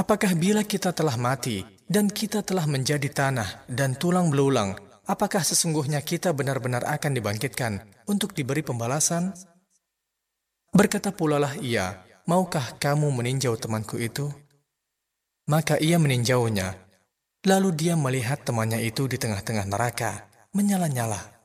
Apakah bila kita telah mati dan kita telah menjadi tanah dan tulang belulang, apakah sesungguhnya kita benar-benar akan dibangkitkan untuk diberi pembalasan? Berkata pula lah ia, maukah kamu meninjau temanku itu? Maka ia meninjaunya. Lalu dia melihat temannya itu di tengah-tengah neraka, menyala-nyala.